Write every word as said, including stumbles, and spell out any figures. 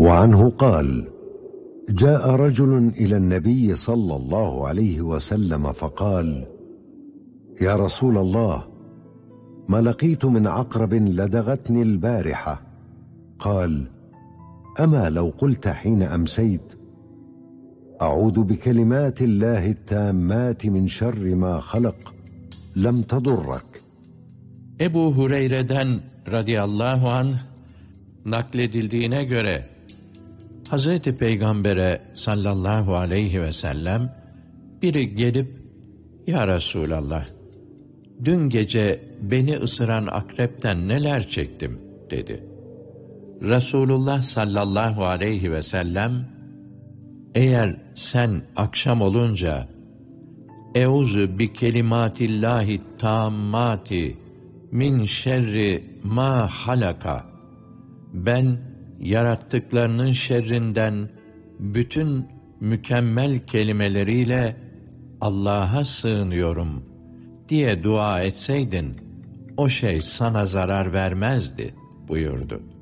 وعنه قال: جاء رجل إلى النبي صلى الله عليه وسلم فقال: يا رسول الله، ما لقيت من عقرب لدغتني البارحة. قال: أما لو قلت حين أمسيت: أعوذ بكلمات الله التامات من شر ما خلق، لم تضرك. Ebu Hureyre'den radıyallahu anh nakledildiğine göre Hazreti Peygamber'e sallallahu aleyhi ve sellem biri gelip, "Ya Resulallah, dün gece beni ısıran akrepten neler çektim?" dedi. Resulullah sallallahu aleyhi ve sellem, "Eğer sen akşam olunca Euzu bi kelimatillahi tammati min şerri ma halaka, ben yarattıklarının şerrinden bütün mükemmel kelimeleriyle Allah'a sığınıyorum diye dua etseydin, o şey sana zarar vermezdi" buyurdu.